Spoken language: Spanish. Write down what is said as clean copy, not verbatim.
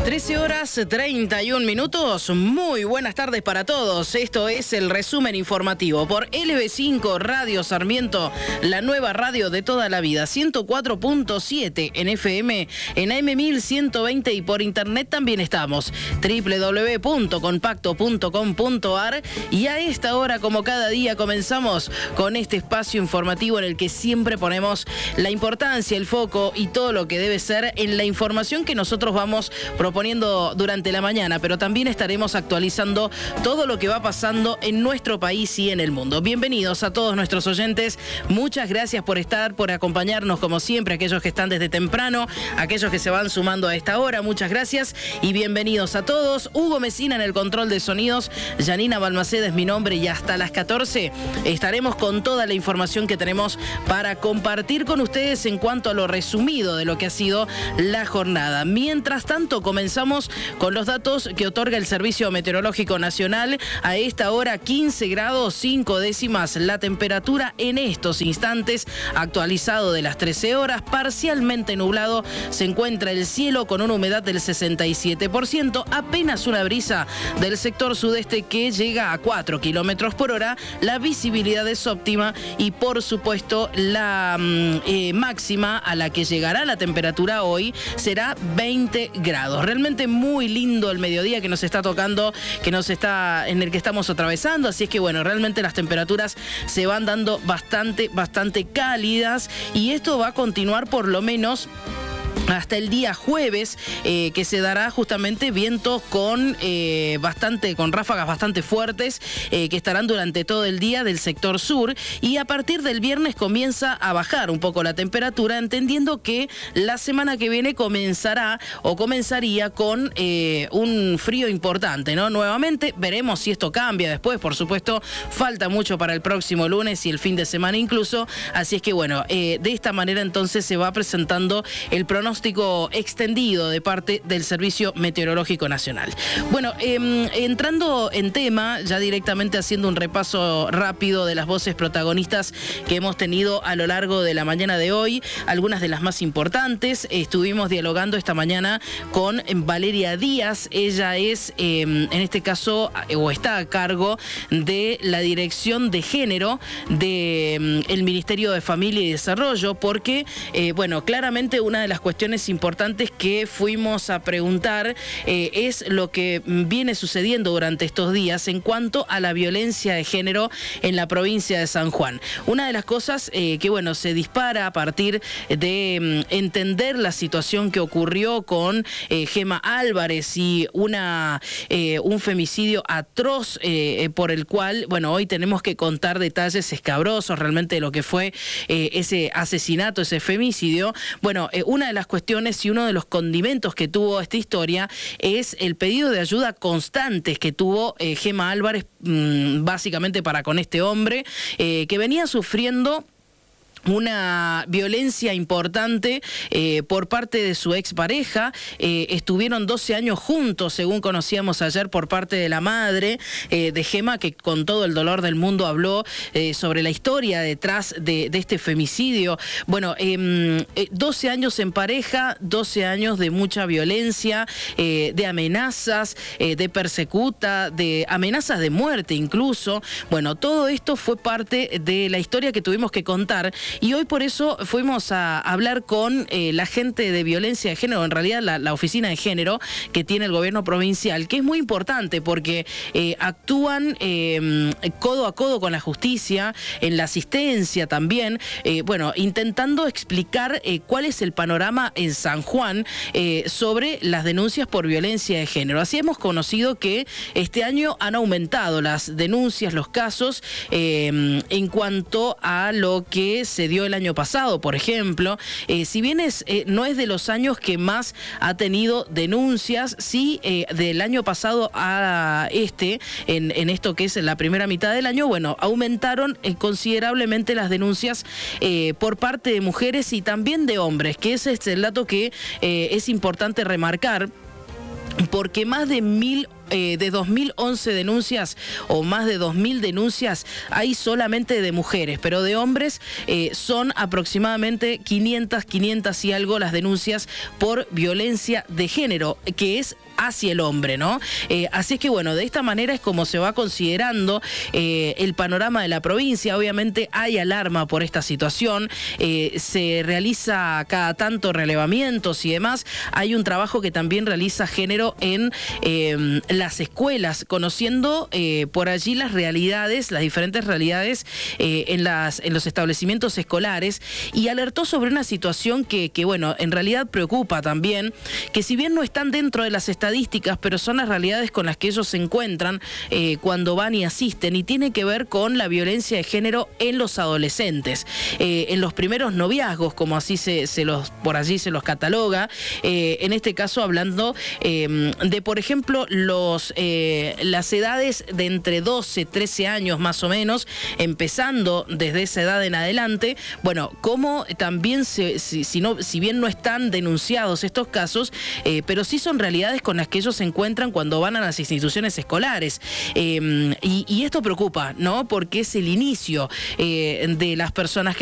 13:31. Muy buenas tardes para todos. Esto es el resumen informativo por LB5 Radio Sarmiento, la nueva radio de toda la vida. 104.7 en FM, en AM 1120 y por internet también estamos. www.compacto.com.ar. Y a esta hora, como cada día, comenzamos con este espacio informativo en el que siempre ponemos la importancia, el foco y todo lo que debe ser en la información que nosotros vamos proponiendo durante la mañana, pero también estaremos actualizando todo lo que va pasando en nuestro país y en el mundo. Bienvenidos a todos nuestros oyentes, muchas gracias por estar, por acompañarnos como siempre, aquellos que están desde temprano, aquellos que se van sumando a esta hora, muchas gracias y bienvenidos a todos. Hugo Mesina en el control de sonidos, Yanina Balmaceda es mi nombre y hasta las 14 estaremos con toda la información que tenemos para compartir con ustedes en cuanto a lo resumido de lo que ha sido la jornada. Mientras tanto, comenzamos con los datos que otorga el Servicio Meteorológico Nacional. A esta hora 15 grados 5 décimas la temperatura en estos instantes, actualizado de las 13 horas, parcialmente nublado se encuentra el cielo con una humedad del 67%, apenas una brisa del sector sudeste que llega a 4 kilómetros por hora, la visibilidad es óptima y por supuesto la máxima a la que llegará la temperatura hoy será 20 grados. Realmente muy lindo el mediodía que nos está tocando, en el que estamos atravesando, así es que bueno, realmente las temperaturas se van dando bastante cálidas y esto va a continuar por lo menos hasta el día jueves, que se dará justamente vientos con ráfagas bastante fuertes, que estarán durante todo el día del sector sur, y a partir del viernes comienza a bajar un poco la temperatura, entendiendo que la semana que viene comenzaría con un frío importante, ¿no? Nuevamente veremos si esto cambia después, por supuesto, falta mucho para el próximo lunes y el fin de semana incluso, así es que bueno, de esta manera entonces se va presentando el pronóstico extendido de parte del Servicio Meteorológico Nacional. Bueno, entrando en tema, ya directamente haciendo un repaso rápido de las voces protagonistas que hemos tenido a lo largo de la mañana de hoy, algunas de las más importantes. Estuvimos dialogando esta mañana con Valeria Díaz. Ella es, en este caso, o está a cargo de la Dirección de Género del Ministerio de Familia y Desarrollo, porque, bueno, claramente una de las cuestiones importantes que fuimos a preguntar es lo que viene sucediendo durante estos días en cuanto a la violencia de género en la provincia de San Juan. Una de las cosas que bueno, se dispara a partir de entender la situación que ocurrió con Gema Álvarez y un femicidio atroz por el cual, bueno, hoy tenemos que contar detalles escabrosos realmente de lo que fue ese asesinato, ese femicidio. Bueno, una de las cuestiones y uno de los condimentos que tuvo esta historia es el pedido de ayuda constantes que tuvo Gema Álvarez básicamente para con este hombre que venía sufriendo una violencia importante por parte de su expareja. Estuvieron 12 años juntos, según conocíamos ayer por parte de la madre de Gema, que con todo el dolor del mundo habló sobre la historia detrás de este femicidio. Bueno, 12 años en pareja, 12 años de mucha violencia, de amenazas, de persecuta, de amenazas de muerte incluso. Bueno, todo esto fue parte de la historia que tuvimos que contar. Y hoy por eso fuimos a hablar con la gente de violencia de género, en realidad la oficina de género que tiene el gobierno provincial, que es muy importante porque actúan codo a codo con la justicia, en la asistencia también, bueno, intentando explicar cuál es el panorama en San Juan sobre las denuncias por violencia de género. Así hemos conocido que este año han aumentado las denuncias, los casos, en cuanto a lo que se dio el año pasado, por ejemplo. Si bien no es de los años que más ha tenido denuncias, sí del año pasado a en esto que es la primera mitad del año, bueno, aumentaron considerablemente las denuncias por parte de mujeres y también de hombres, que ese es el dato que es importante remarcar, porque más de 1.000 de 2011 denuncias o más de 2000 denuncias hay solamente de mujeres, pero de hombres son aproximadamente 500 y algo las denuncias por violencia de género, que es hacia el hombre, ¿no? Así es que bueno, de esta manera es como se va considerando el panorama de la provincia. Obviamente hay alarma por esta situación, se realiza cada tanto relevamientos y demás. Hay un trabajo que también realiza Género en las escuelas, conociendo por allí las realidades, las diferentes realidades en los establecimientos escolares, y alertó sobre una situación que bueno, en realidad preocupa también, que si bien no están dentro de las estadísticas, pero son las realidades con las que ellos se encuentran cuando van y asisten, y tiene que ver con la violencia de género en los adolescentes, en los primeros noviazgos, como así por allí se los cataloga, en este caso hablando de, por ejemplo, las edades de entre 12, 13 años más o menos, empezando desde esa edad en adelante. Bueno, como también si bien no están denunciados estos casos, pero sí son realidades con las que ellos se encuentran cuando van a las instituciones escolares. Y esto preocupa, ¿no? Porque es el inicio de las personas que